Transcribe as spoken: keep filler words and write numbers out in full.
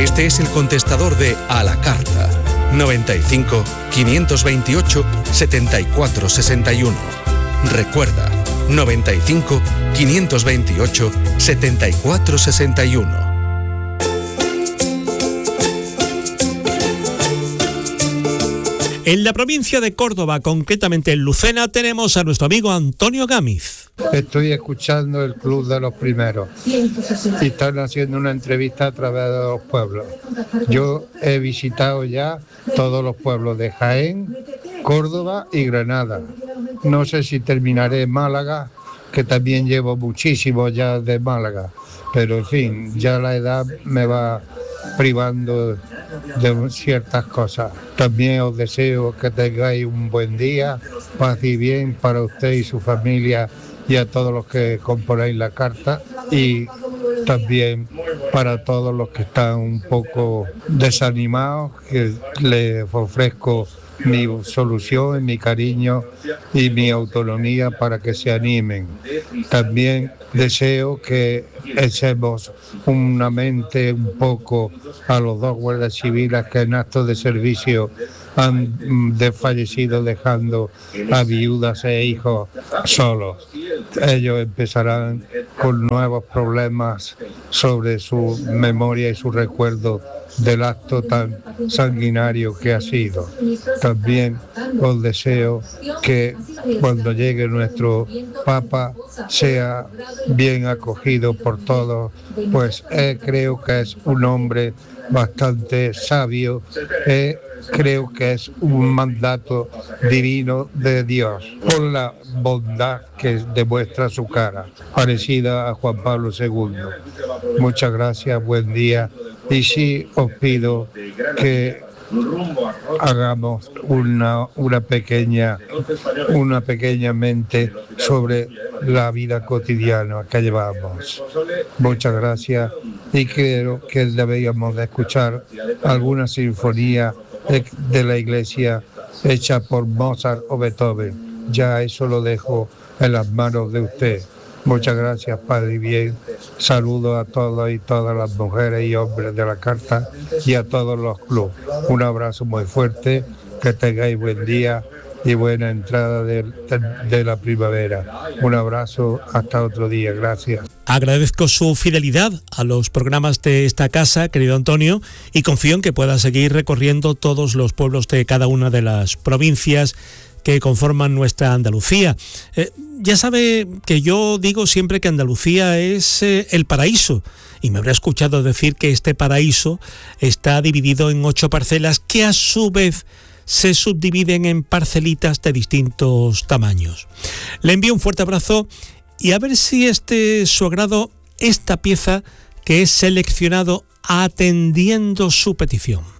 Este es el contestador de A la Carta. noventa y cinco, quinientos veintiocho, setenta y cuatro sesenta y uno. Recuerda, noventa y cinco, quinientos veintiocho, setenta y cuatro sesenta y uno. En la provincia de Córdoba, concretamente en Lucena, tenemos a nuestro amigo Antonio Gámiz. Estoy escuchando el Club de los Primeros y están haciendo una entrevista a través de los pueblos. Yo he visitado ya todos los pueblos de Jaén, Córdoba y Granada. No sé si terminaré en Málaga, que también llevo muchísimo ya de Málaga, pero en fin, ya la edad me va privando de ciertas cosas. También os deseo que tengáis un buen día, paz y bien para usted y su familia y a todos los que componéis la carta, y también para todos los que están un poco desanimados, que les ofrezco mi solución, mi cariño y mi autonomía para que se animen. También deseo que echemos una mente un poco a los dos guardias civiles que en actos de servicio han desfallecido dejando a viudas e hijos solos. Ellos empezarán con nuevos problemas sobre su memoria y su recuerdo del acto tan sanguinario que ha sido. También os deseo que cuando llegue nuestro Papa sea bien acogido por todos, pues eh, creo que es un hombre bastante sabio, eh, creo que es un mandato divino de Dios, por la bondad que demuestra su cara, parecida a Juan Pablo segundo. Muchas gracias, buen día, y sí os pido que hagamos una, una pequeña una pequeña mente sobre la vida cotidiana que llevamos. Muchas gracias, y creo que deberíamos de escuchar alguna sinfonía de, de la iglesia hecha por Mozart o Beethoven. Ya eso lo dejo en las manos de usted. Muchas gracias, Padre bien. Saludos a todos y todas las mujeres y hombres de la carta y a todos los clubes. Un abrazo muy fuerte, que tengáis buen día y buena entrada de, de, de la primavera. Un abrazo, hasta otro día. Gracias. Agradezco su fidelidad a los programas de esta casa, querido Antonio, y confío en que pueda seguir recorriendo todos los pueblos de cada una de las provincias que conforman nuestra Andalucía. Eh, ya sabe que yo digo siempre que Andalucía es eh, el paraíso, y me habrá escuchado decir que este paraíso está dividido en ocho parcelas que a su vez se subdividen en parcelitas de distintos tamaños. Le envío un fuerte abrazo y a ver si es de su agrado esta pieza que he seleccionado atendiendo su petición.